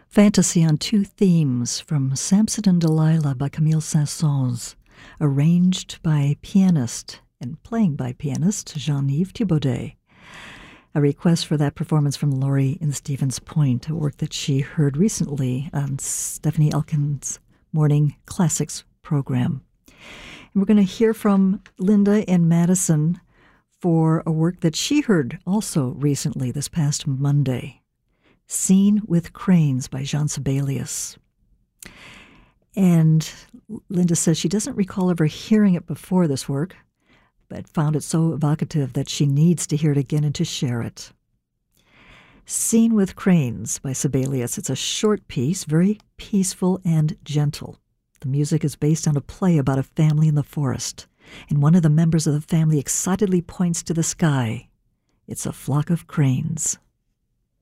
Fantasy on Two Themes from Samson and Delilah by Camille Saint-Saëns, arranged by pianist and playing by pianist Jean-Yves Thibaudet. A request for that performance from Laurie in Stevens Point, a work that she heard recently on Stephanie Elkin's Morning Classics program. And we're going to hear from Linda in Madison for a work that she heard also recently this past Monday, Scene with Cranes by Jean Sibelius. And Linda says she doesn't recall ever hearing it before this work, but found it so evocative that she needs to hear it again and to share it. Scene with Cranes by Sibelius. It's a short piece, very peaceful and gentle. The music is based on a play about a family in the forest, and one of the members of the family excitedly points to the sky. It's a flock of cranes.